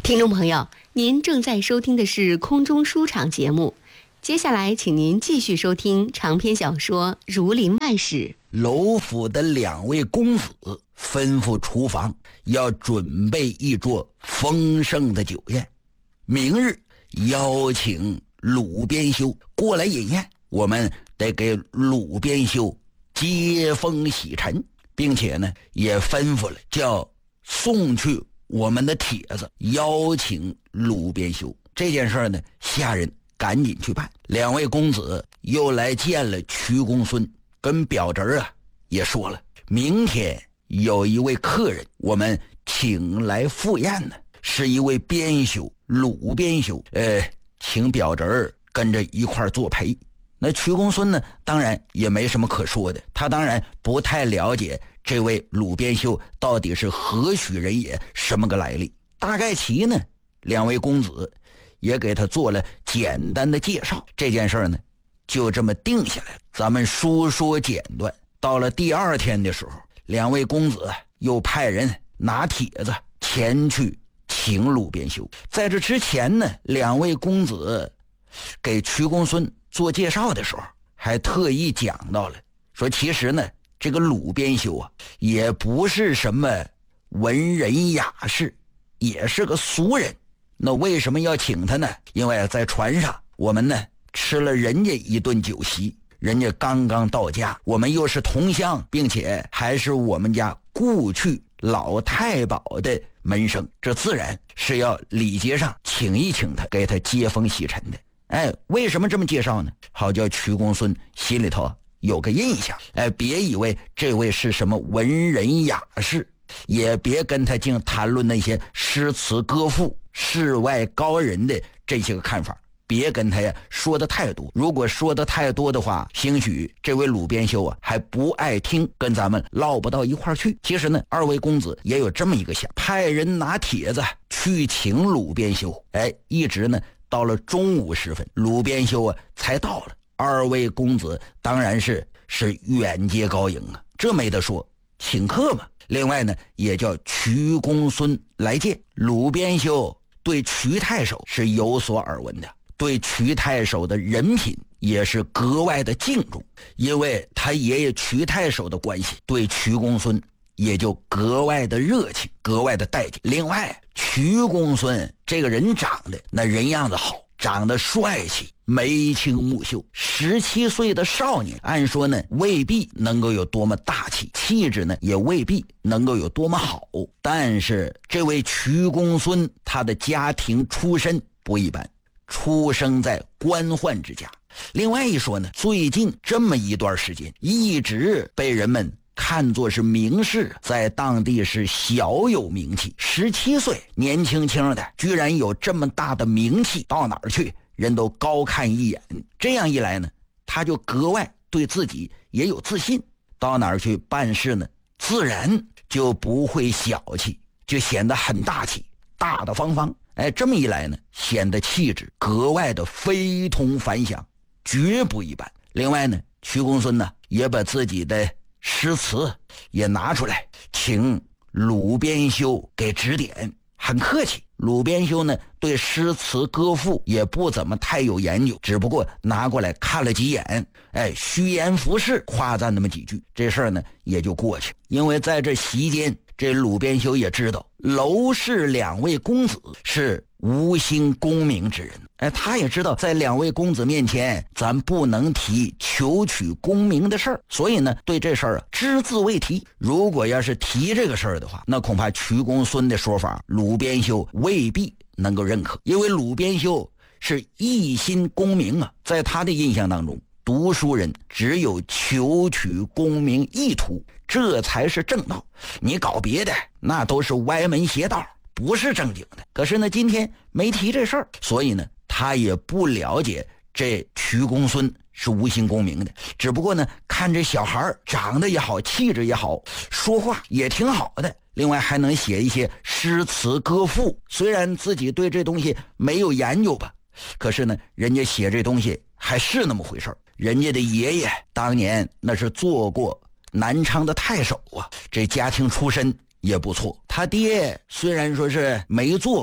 听众朋友，您正在收听的是空中书场节目，接下来请您继续收听长篇小说《儒林外史》。 楼府的2位公子吩咐厨房要准备一桌丰盛的酒宴，明日邀请鲁编修过来饮宴，我们得给鲁编修接风洗尘，并且呢也吩咐了叫送去我们的帖子邀请鲁编修。这件事呢，下人赶紧去办。2位公子又来见了瞿公孙，跟表侄也说了，明天有一位客人我们请来赴宴呢，是一位编修鲁编修，请表侄跟着一块作陪。那瞿公孙呢，当然也没什么可说的，他当然不太了解这位鲁编修到底是何许人也，什么个来历。大概其呢，2位公子也给他做了简单的介绍。这件事呢就这么定下来了。咱们书说简短，到了第2天的时候，2位公子又派人拿帖子前去请鲁编修。在这之前呢，2位公子给瞿公孙做介绍的时候还特意讲到了，说其实呢这个鲁编修也不是什么文人雅士，也是个俗人。那为什么要请他呢？因为在船上我们呢吃了人家一顿酒席，人家刚刚到家，我们又是同乡，并且还是我们家故去老太保的门生，这自然是要礼节上请一请他，给他接风洗尘的。为什么这么介绍呢？好叫瞿公孙心里头有个印象，别以为这位是什么文人雅士，也别跟他净谈论那些诗词歌赋、世外高人的这些个看法，别跟他说的太多。如果说的太多的话，兴许这位鲁编修还不爱听，跟咱们唠不到一块去。其实呢，2位公子也有这么一个想，派人拿帖子去请鲁编修。一直呢到了中午时分，鲁编修才到了。2位公子当然是远接高迎啊，这没得说，请客嘛。另外呢，也叫瞿公孙来见。鲁编修对瞿太守是有所耳闻的，对瞿太守的人品也是格外的敬重，因为他爷爷瞿太守的关系，对瞿公孙也就格外的热情，格外的待见。另外，瞿公孙这个人长得那人样子好，长得帅气，眉清目秀，17岁的少年，按说呢未必能够有多么大气，气质呢也未必能够有多么好。但是这位瞿公孙他的家庭出身不一般，出生在官宦之家。另外一说呢，最近这么一段时间一直被人们看作是名士，在当地是小有名气。17岁年轻轻的居然有这么大的名气，到哪儿去人都高看一眼。这样一来呢，他就格外对自己也有自信，到哪儿去办事呢，自然就不会小气，就显得很大气，大大方方。这么一来呢，显得气质格外的非同凡响，绝不一般。另外呢，瞿公孙呢也把自己的诗词也拿出来请鲁编修给指点，很客气。鲁编修呢对诗词歌赋也不怎么太有研究，只不过拿过来看了几眼，虚言浮饰，夸赞那么几句，这事儿呢也就过去。因为在这席间，这鲁编修也知道楼氏2位公子是无心功名之人，他也知道在2位公子面前咱不能提求取功名的事儿，所以呢对这事儿只字未提。如果要是提这个事儿的话，那恐怕瞿公孙的说法鲁编修未必能够认可，因为鲁编修是一心功名啊，在他的印象当中，读书人只有求取功名一途，这才是正道，你搞别的那都是歪门邪道，不是正经的。可是呢今天没提这事儿，所以呢他也不了解这瞿公孙是无心功名的，只不过呢看这小孩长得也好，气质也好，说话也挺好的，另外还能写一些诗词歌赋，虽然自己对这东西没有研究吧，可是呢人家写这东西还是那么回事儿。人家的爷爷当年那是做过南昌的太守啊，这家庭出身也不错。他爹虽然说是没做官，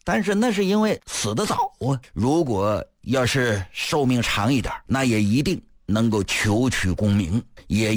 但是那是因为死得早啊。如果要是寿命长一点，那也一定能够求取功名，也